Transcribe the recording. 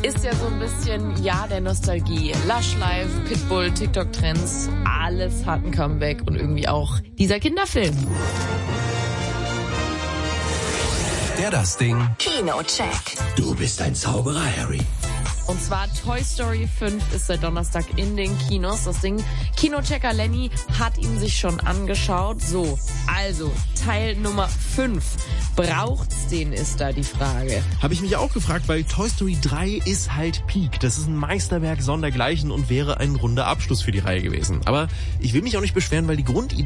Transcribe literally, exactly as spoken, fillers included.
Ist ja so ein bisschen Jahr der Nostalgie. Lush Life, Pitbull, TikTok-Trends, alles hat ein Comeback und irgendwie auch dieser Kinderfilm. Der das Ding. Kinocheck. Du bist ein Zauberer, Harry. Und zwar Toy Story fünf ist seit Donnerstag in den Kinos. Das Ding, Kinochecker Lenny hat ihn sich schon angeschaut. So, also Teil Nummer fünf. Braucht's den, ist da die Frage. Habe ich mich auch gefragt, weil Toy Story drei ist halt Peak. Das ist ein Meisterwerk sondergleichen und wäre ein runder Abschluss für die Reihe gewesen. Aber ich will mich auch nicht beschweren, weil die Grundidee